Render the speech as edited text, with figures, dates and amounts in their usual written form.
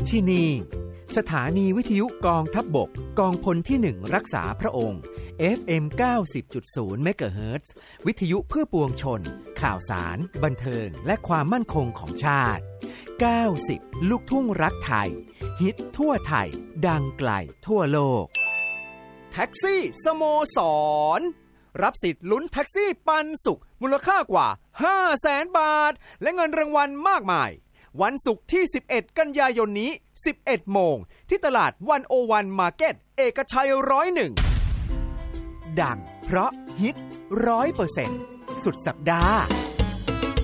ที่นี่สถานีวิทยุกองทัพบกกองพลที่1รักษาพระองค์ FM 90.0 เมกะเฮิรตซ์วิทยุเพื่อปวงชนข่าวสารบันเทิงและความมั่นคงของชาติ90ลูกทุ่งรักไทยฮิตทั่วไทยดังไกลทั่วโลกแท็กซี่สโมสรรับสิทธิ์ลุ้นแท็กซี่ปันสุขมูลค่ากว่า 500,000 บาทและเงินรางวัลมากมายวันศุกร์ที่11กันยายนนี้ 11 โมงที่ตลาด101 Market เอกชัย101ดังเพราะฮิต 100% สุดสัปดาห์